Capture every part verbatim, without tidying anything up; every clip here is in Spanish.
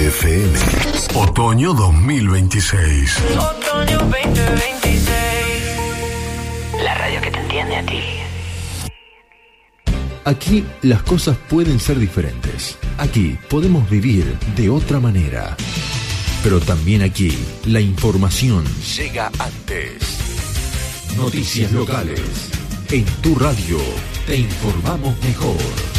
F M. Otoño dos mil veintiséis. Otoño veinte veintiséis. La radio que te entiende a ti. Aquí las cosas pueden ser diferentes. Aquí podemos vivir de otra manera. Pero también aquí la información llega antes. Noticias locales. En tu radio te informamos mejor.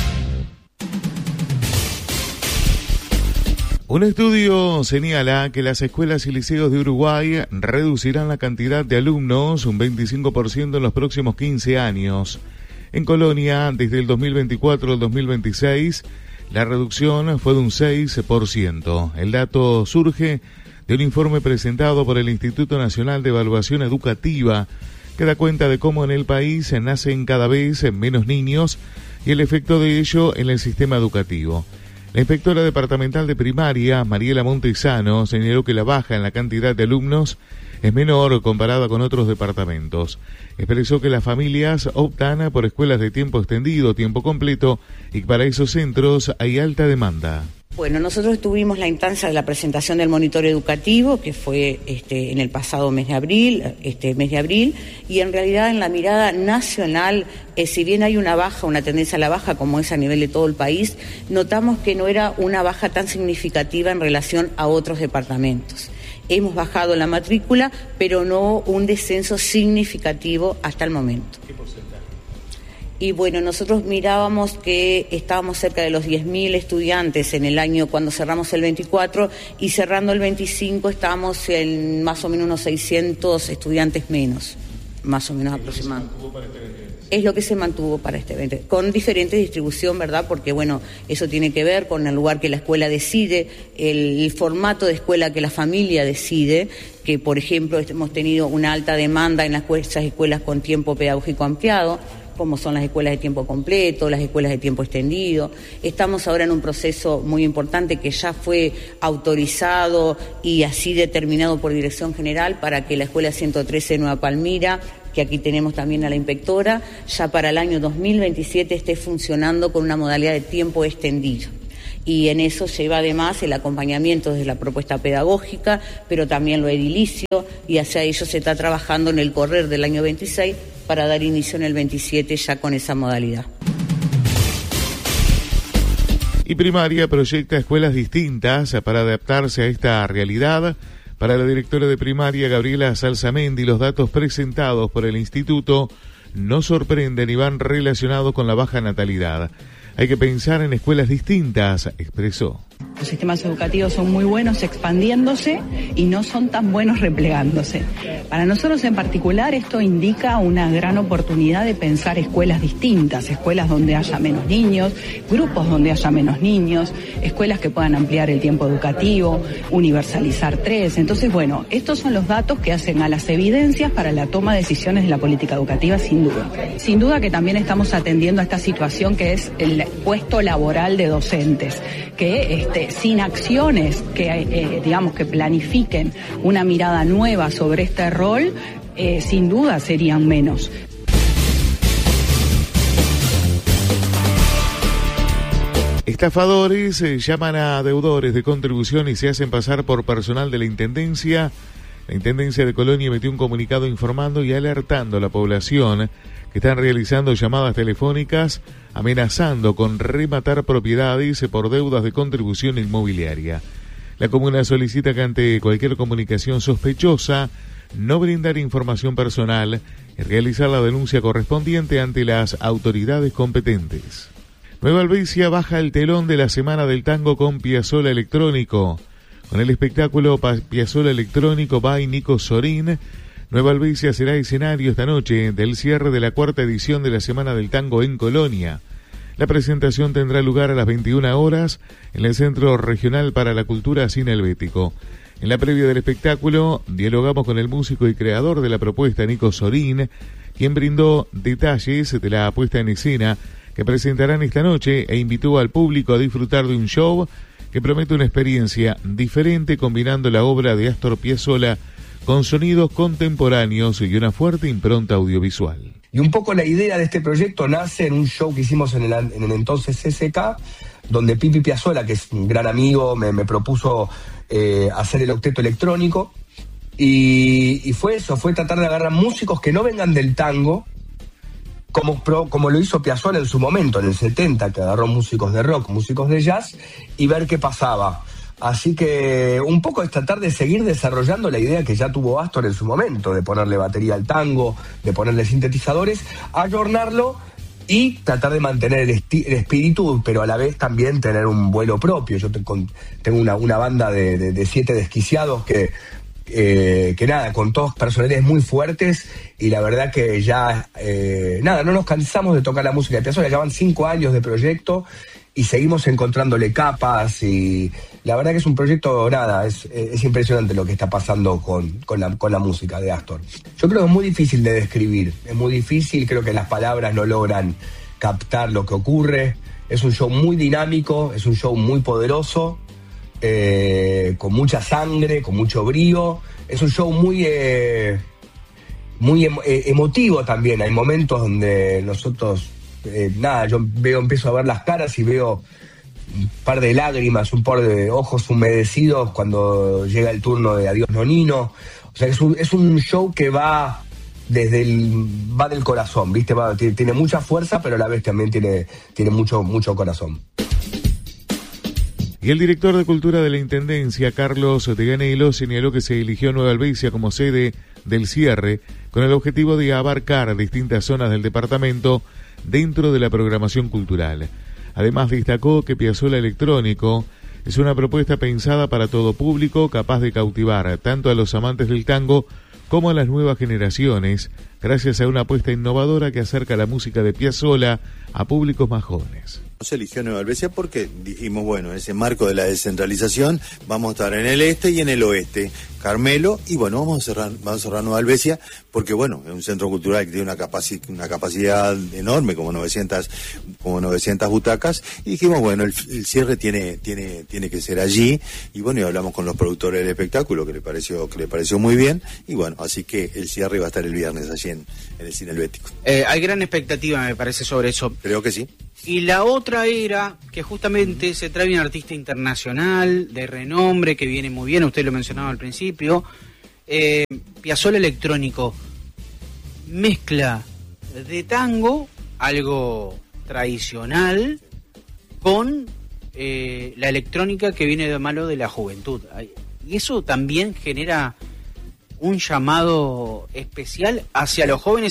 Un estudio señala que las escuelas y liceos de Uruguay reducirán la cantidad de alumnos un veinticinco por ciento en los próximos quince años. En Colonia, desde el dos mil veinticuatro al dos mil veintiséis, la reducción fue de un seis por ciento. El dato surge de un informe presentado por el Instituto Nacional de Evaluación Educativa, que da cuenta de cómo en el país nacen cada vez menos niños y el efecto de ello en el sistema educativo. La inspectora departamental de primaria, Mariela Montesano, señaló que la baja en la cantidad de alumnos es menor comparada con otros departamentos. Expresó que las familias optan por escuelas de tiempo extendido, tiempo completo, y para esos centros hay alta demanda. Bueno, nosotros tuvimos la instancia de la presentación del monitoreo educativo, que fue este, en el pasado mes de abril, este mes de abril, y en realidad en la mirada nacional, eh, si bien hay una baja, una tendencia a la baja, como es a nivel de todo el país, notamos que no era una baja tan significativa en relación a otros departamentos. Hemos bajado la matrícula, pero no un descenso significativo hasta el momento. ¿Qué porcentaje? Y bueno, nosotros mirábamos que estábamos cerca de los diez mil estudiantes en el año cuando cerramos el veinticuatro, y cerrando el veinticinco estábamos en más o menos unos seiscientos estudiantes menos, más o menos aproximadamente. Es lo que se mantuvo para este evento, con diferente distribución, ¿verdad? Porque, bueno, eso tiene que ver con el lugar que la escuela decide, el, el formato de escuela que la familia decide, que, por ejemplo, hemos tenido una alta demanda en las esas escuelas con tiempo pedagógico ampliado, como son las escuelas de tiempo completo, las escuelas de tiempo extendido. Estamos ahora en un proceso muy importante que ya fue autorizado y así determinado por Dirección General para que la Escuela ciento trece de Nueva Palmira, que aquí tenemos también a la inspectora, ya para el año dos mil veintisiete esté funcionando con una modalidad de tiempo extendido. Y en eso lleva además el acompañamiento desde la propuesta pedagógica, pero también lo edilicio, y hacia ello se está trabajando en el correr del año veintiséis para dar inicio en el veintisiete ya con esa modalidad. Y primaria proyecta escuelas distintas para adaptarse a esta realidad. Para la directora de primaria, Gabriela Salzamendi, los datos presentados por el instituto no sorprenden y van relacionados con la baja natalidad. Hay que pensar en escuelas distintas, expresó. Los sistemas educativos son muy buenos expandiéndose y no son tan buenos replegándose. Para nosotros en particular esto indica una gran oportunidad de pensar escuelas distintas, escuelas donde haya menos niños, grupos donde haya menos niños, escuelas que puedan ampliar el tiempo educativo, universalizar tres. Entonces, bueno, estos son los datos que hacen a las evidencias para la toma de decisiones de la política educativa, sin duda. Sin duda que también estamos atendiendo a esta situación que es el puesto laboral de docentes, que este, sin acciones que, eh, digamos, que planifiquen una mirada nueva sobre este rol, eh, sin duda serían menos. Estafadores eh, llaman a deudores de contribución y se hacen pasar por personal de la Intendencia. La Intendencia de Colonia emitió un comunicado informando y alertando a la población que están realizando llamadas telefónicas amenazando con rematar propiedades por deudas de contribución inmobiliaria. La comuna solicita que ante cualquier comunicación sospechosa no brindar información personal y realizar la denuncia correspondiente ante las autoridades competentes. Nueva Albesia baja el telón de la Semana del Tango con Piazzolla Electrónico. Con el espectáculo Piazzolla Electrónico by Nico Sorín, Nueva Albesia será escenario esta noche del cierre de la cuarta edición de la Semana del Tango en Colonia. La presentación tendrá lugar a las veintiuna horas en el Centro Regional para la Cultura Cine Helvético. En la previa del espectáculo, dialogamos con el músico y creador de la propuesta, Nico Sorín, quien brindó detalles de la puesta en escena que presentarán esta noche e invitó al público a disfrutar de un show que promete una experiencia diferente combinando la obra de Astor Piazzolla con sonidos contemporáneos y una fuerte impronta audiovisual. Y un poco la idea de este proyecto nace en un show que hicimos en el, en el entonces C S K, donde Pipi Piazzolla, que es un gran amigo, me, me propuso eh, hacer el octeto electrónico. Y, y fue eso, fue tratar de agarrar músicos que no vengan del tango, como, pro, como lo hizo Piazzolla en su momento, en el setenta, que agarró músicos de rock, músicos de jazz, y ver qué pasaba. Así que un poco es tratar de seguir desarrollando la idea que ya tuvo Astor en su momento, de ponerle batería al tango, de ponerle sintetizadores, ayornarlo y tratar de mantener el, esti- el espíritu, pero a la vez también tener un vuelo propio. Yo te, con, tengo una, una banda de, de, de siete desquiciados que, eh, que nada, con todos personalidades muy fuertes, y la verdad que ya, eh, nada, no nos cansamos de tocar la música de Piazzolla. Ya van cinco años de proyecto y seguimos encontrándole capas, y la verdad que es un proyecto, nada, es, es impresionante lo que está pasando con, con, la, con la música de Astor. Yo creo que es muy difícil de describir, es muy difícil, creo que las palabras no logran captar lo que ocurre. Es un show muy dinámico, es un show muy poderoso, eh, con mucha sangre, con mucho brío. Es un show muy, eh, muy em- eh, emotivo también. Hay momentos donde nosotros... Eh, nada, yo veo, empiezo a ver las caras y veo un par de lágrimas, un par de ojos humedecidos cuando llega el turno de Adiós Nonino. O sea, es un, es un show que va desde el, va del corazón, ¿viste? Va, tiene, tiene mucha fuerza, pero a la vez también tiene, tiene mucho, mucho corazón. Y el director de Cultura de la Intendencia, Carlos de Ganelo, señaló que se eligió Nueva Helvecia como sede del cierre con el objetivo de abarcar distintas zonas del departamento dentro de la programación cultural. Además, destacó que Piazzolla Electrónico es una propuesta pensada para todo público, capaz de cautivar tanto a los amantes del tango como a las nuevas generaciones, gracias a una apuesta innovadora que acerca la música de Piazzolla a públicos más jóvenes. Se eligió Nueva Helvecia porque dijimos, bueno, ese marco de la descentralización, vamos a estar en el este y en el oeste, Carmelo, y bueno, vamos a cerrar, vamos a cerrar Nueva Helvecia porque, bueno, es un centro cultural que tiene una capaci- una capacidad enorme, como novecientas, como novecientas butacas, y dijimos, bueno, el, el cierre tiene, tiene, tiene que ser allí, y bueno, y hablamos con los productores del espectáculo, que le pareció, que le pareció muy bien, y bueno, así que el cierre va a estar el viernes allí en, en el Cine Helvético. Eh, hay gran expectativa, me parece, sobre eso. Creo que sí. Y la otra era que justamente se trae un artista internacional de renombre que viene muy bien, usted lo mencionaba al principio, eh, Piazzolla Electrónico, mezcla de tango, algo tradicional, con eh, la electrónica que viene de mano de la juventud. Y eso también genera un llamado especial hacia los jóvenes